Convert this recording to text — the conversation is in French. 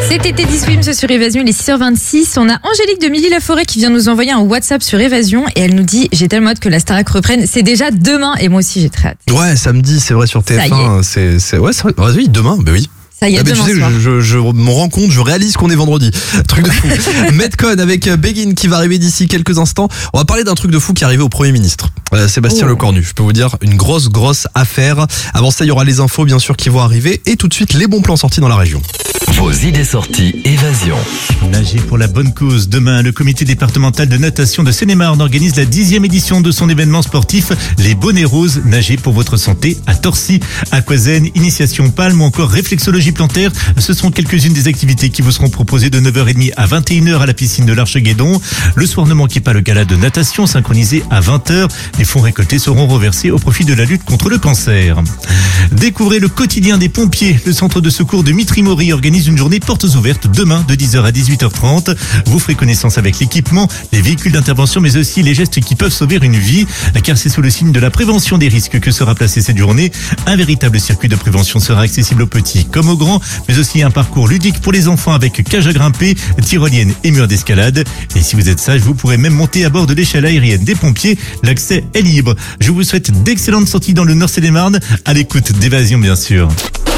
C'est été 10 Swim sur Évasion, il est 6h26. On a Angélique de Milly-la-Forêt qui vient nous envoyer un WhatsApp sur Évasion et elle nous dit « J'ai tellement hâte que la Starac reprenne, c'est déjà demain » et moi aussi j'ai très hâte. Ouais, samedi, c'est vrai, sur TF1. C'est vrai. Oui, demain, bah oui. Ça y est, demain tu sais, soir. je me rends compte, je réalise qu'on est vendredi. Truc de fou. Metcon avec Begin qui va arriver d'ici quelques instants. On va parler d'un truc de fou qui est arrivé au Premier ministre, Sébastien Lecornu. Je peux vous dire, une grosse affaire. Avant ça, il y aura les infos, bien sûr, qui vont arriver. Et tout de suite, les bons plans sortis dans la région. Vos idées sorties Évasion. Nager pour la bonne cause. Demain, le comité départemental de natation de Seine-et-Marne organise la 10e édition de son événement sportif Les Bonnets Roses. Nager pour votre santé à Torcy, Aquazen, Initiation Palme ou encore réflexologie plantaire. Ce sont quelques-unes des activités qui vous seront proposées de 9h30 à 21h à la piscine de l'Arche-Guédon. Le soir, ne manquez pas le gala de natation synchronisé à 20h. Les fonds récoltés seront reversés au profit de la lutte contre le cancer. Découvrez le quotidien des pompiers. Le centre de secours de Mitry-Mory organise une journée portes ouvertes demain de 10h à 18h30. Vous ferez connaissance avec l'équipement, les véhicules d'intervention, mais aussi les gestes qui peuvent sauver une vie, car c'est sous le signe de la prévention des risques que sera placée cette journée. Un véritable circuit de prévention sera accessible aux petits comme aux grands, mais aussi un parcours ludique pour les enfants avec cage à grimper, tyrolienne et mur d'escalade. Et si vous êtes sage, vous pourrez même monter à bord de l'échelle aérienne des pompiers. L'accès est libre. Je vous souhaite d'excellentes sorties dans le Nord Seine-et-Marne, à l'écoute d'Évasion bien sûr.